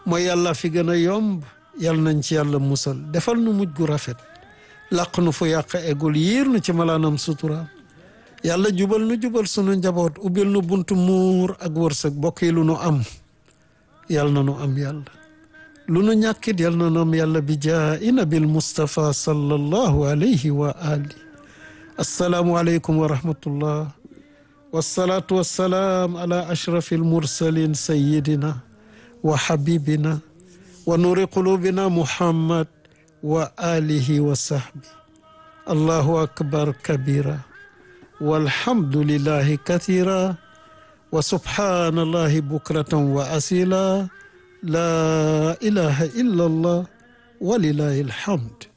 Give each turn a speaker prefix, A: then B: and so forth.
A: mooy yàlla fi gën a yomb yal nañ ci yàlla musal defal nu mujj gu rafet làq nu fu yàq eggul yiir nu ci malaanam sutura yàlla jubal nu jubal sunu njaboot ubbil nu buntu muur ak wërsëg bokk yi lu nu am yal na nu am yàlla lu nu ñàkkit yal na nu am yàlla bi jaa'i nabil Mustafa sallallahu alayhi wa ali assalaamu aleykum wa rahmatullah wassalaatu wassalaam ala ashrafi almursalin sayidina wa habibina wa nuri qulubina muhammad wa alihi wa sahbi allahu akbar kabira walhamdulillahi kathira wa subhanallahi bukratan wa asila la ilaha illa allah walillahi alhamd